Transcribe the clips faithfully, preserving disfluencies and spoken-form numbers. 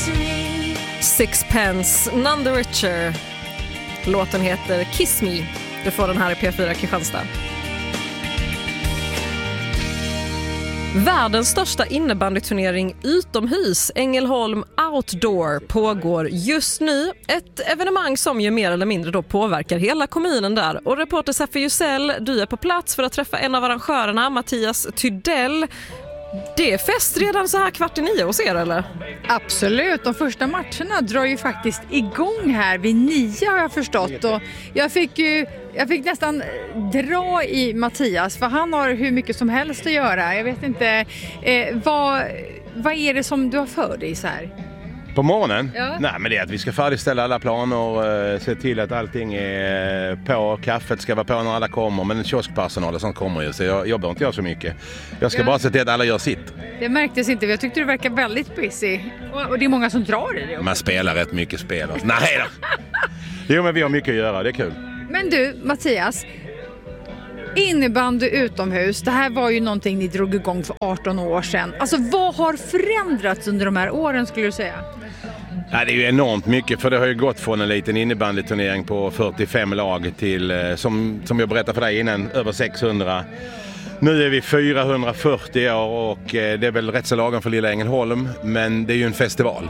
Sixpence, None the Richer. Låten heter Kiss Me. Du får den här i P fyra Kristianstad. Världens största innebandyturnering utomhus, Ängelholm Outdoor, pågår just nu. Ett evenemang som ju mer eller mindre då påverkar hela kommunen där. Och reporter Safi Jusell, du är på plats för att träffa en av arrangörerna, Mattias Tydell. Det är fest redan så här kvart i nio hos er, eller? Absolut, de första matcherna drar ju faktiskt igång här vid nio har jag förstått. Och jag fick ju jag fick nästan dra i Mattias för han har hur mycket som helst att göra. Jag vet inte, eh, vad, vad är det som du har för dig så här? På morgonen? Ja. Nej, men det är att vi ska färdigställa alla planer och uh, se till att allting är på. Kaffet ska vara på när alla kommer, men kioskpersonal och sånt kommer ju, så jag jobbar inte jag så mycket. Jag ska ja. bara se till att alla gör sitt. Det märktes inte, jag tyckte du verkar väldigt busy. Och, och det är många som drar i det också. Man spelar rätt mycket spel. Och... Nej då! Jo, men vi har mycket att göra, det är kul. Men du, Mattias, innebandy utomhus, det här var ju någonting ni drog igång för arton år sedan. Alltså vad har förändrats under de här åren skulle du säga? Ja, det är ju enormt mycket, för det har ju gått från en liten innebandyturnering på fyrtiofem lag till, som, som jag berättade för dig innan, över sexhundra. Nu är vi fyrahundrafyrtio år och det är väl rätt så lagom för lilla Ängelholm, men det är ju en festival.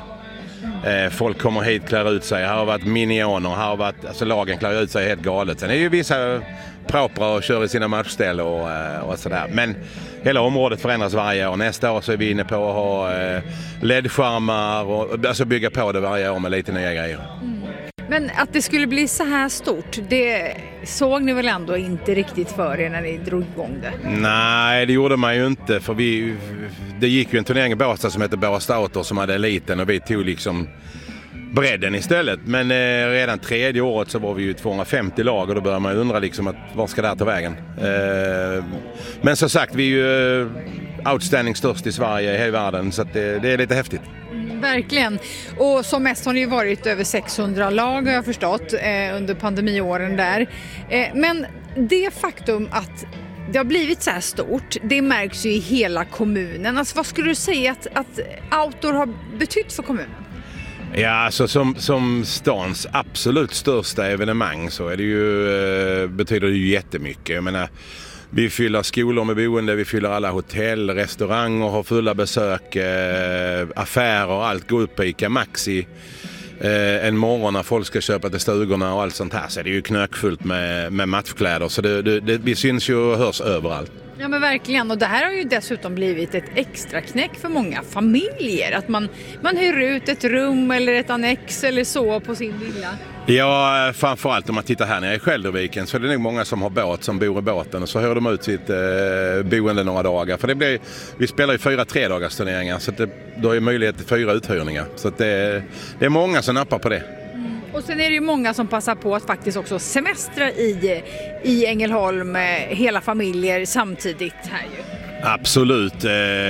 Folk kommer hit, klär ut sig. Här har varit minioner, här har varit, alltså lagen klär ut sig helt galet. Sen är ju vissa propra och kör i sina matchställ och, och sådär. Men hela området förändras varje år. Nästa år så är vi inne på att ha L E D-skärmar och alltså bygga på det varje år med lite nya grejer. Mm. Men att det skulle bli så här stort, det såg ni väl ändå inte riktigt för er när ni drog igång det? Nej, det gjorde man ju inte. För vi, det gick ju en turnering i Båstad som hette Båstad Outdoor som hade eliten och vi tog liksom bredden istället. Men eh, redan tredje året så var vi ju tvåhundrafemtio lag och då började man undra liksom att var ska det här ta vägen? Eh, men som sagt, vi är ju eh, outstanding störst i Sverige, i världen, så att det, det är lite häftigt. Verkligen. Och som mest har det ju varit över sexhundra lag har jag förstått eh, under pandemiåren där. Eh, men det faktum att det har blivit så här stort, det märks ju i hela kommunen. Alltså vad skulle du säga att, att outdoor har betytt för kommunen? Ja, alltså som, som stans absolut största evenemang så är det ju, eh, betyder det ju jättemycket. Jag menar, vi fyller skolor med boende, vi fyller alla hotell, restauranger, har fulla besök, eh, affärer, allt går upp på Ica Maxi. Eh, en morgon när folk ska köpa till stugorna och allt sånt här så är det ju knökfullt med, med matchkläder. Så det, det, det, vi syns ju och hörs överallt. Ja men verkligen, och det här har ju dessutom blivit ett extra knäck för många familjer. Att man, man hyr ut ett rum eller ett annex eller så på sin villa. Ja, framförallt om man tittar här nere i Skälderviken så är det nog många som har båt som bor i båten och så hör de ut sitt eh, boende några dagar. För det blir, vi spelar ju fyra tredagars turneringar så att det, då är möjlighet till fyra uthyrningar. Så att det, det är många som nappar på det. Mm. Och sen är det ju många som passar på att faktiskt också semestra i, i Ängelholm, hela familjer samtidigt här ju. Absolut.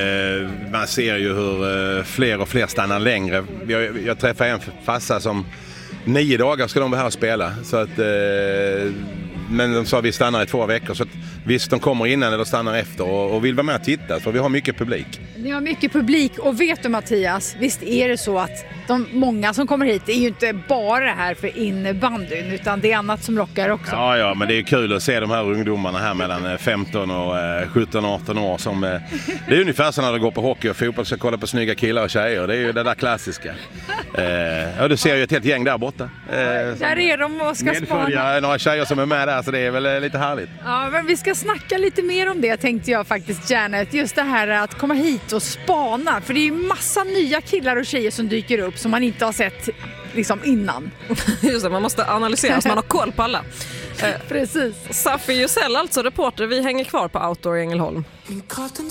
Man ser ju hur fler och fler stannar längre. Jag, jag träffade en farsa som nio dagar ska de vara här och spela. Så att, men de sa att vi stannar i två veckor. Så att, visst, de kommer innan eller stannar efter och, och vill vara med och titta. För vi har mycket publik. Ni har mycket publik och vet du Mattias, visst är det så att de många som kommer hit är ju inte bara här för innebandyn utan det är annat som rockar också. Ja, ja, men det är kul att se de här ungdomarna här mellan femton och sjutton arton år som det är ungefär som när de går på hockey och fotboll så kolla på snygga killar och tjejer. Det är ju det där klassiska. Ja, du ser ju ett helt gäng där borta. Där är de och ska spana. Några tjejer som är med där så det är väl lite härligt. Ja, men vi ska snacka lite mer om det tänkte jag faktiskt gärna. Just det här att komma hit och spana. För det är ju massa nya killar och tjejer som dyker upp som man inte har sett liksom innan. Just det, man måste analysera så man har koll på alla. Precis. Safi Jusell, alltså reporter. Vi hänger kvar på Outdoor i Ängelholm.